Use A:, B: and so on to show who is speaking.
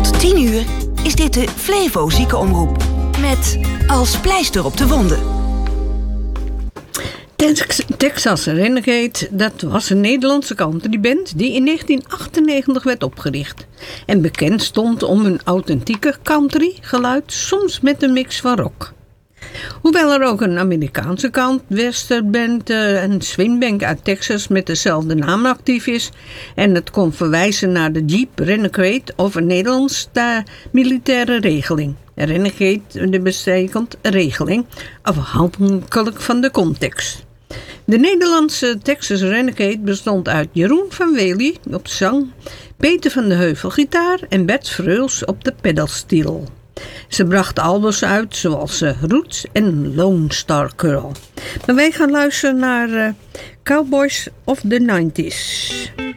A: Tot 10 uur is dit de Flevo Ziekenomroep. Met als pleister op de wonden.
B: Texas Renegade, dat was een Nederlandse countryband die in 1998 werd opgericht. En bekend stond om hun authentieke country geluid, soms met een mix van rock. Hoewel er ook een Amerikaanse country-westernband en swingbank uit Texas met dezelfde naam actief is. En het kon verwijzen naar de Jeep Renegade of een Nederlands militaire regeling. Renegade betekent regeling, afhankelijk van de context. De Nederlandse Texas Renegade bestond uit Jeroen van Wely op zang, Peter van de Heuvel gitaar en Bert Freuls op de pedalsteel. Ze brachten albums uit zoals Roots en Lone Star Girl. Maar wij gaan luisteren naar Cowboys of the 90s.